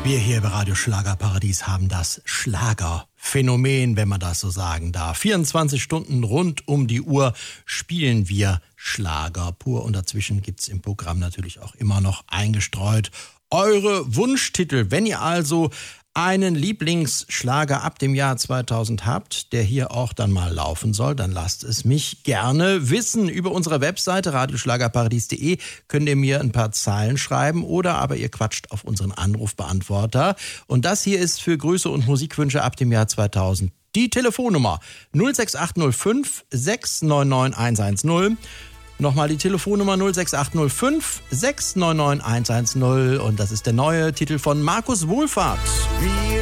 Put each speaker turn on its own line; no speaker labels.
Wir hier bei Radio Schlagerparadies haben das Schlagerphänomen, wenn man das so sagen darf. 24 Stunden rund um die Uhr spielen wir Schlager pur. Und dazwischen gibt's im Programm natürlich auch immer noch eingestreut eure Wunschtitel. Wenn ihr also einen Lieblingsschlager ab dem Jahr 2000 habt, der hier auch dann mal laufen soll, dann lasst es mich gerne wissen. Über unsere Webseite radioschlagerparadies.de könnt ihr mir ein paar Zeilen schreiben oder aber ihr quatscht auf unseren Anrufbeantworter. Und das hier ist für Grüße und Musikwünsche ab dem Jahr 2000 die Telefonnummer 06805 699 110. Nochmal die Telefonnummer 06805 699 110 und das ist der neue Titel von Markus Wohlfahrt.
Wir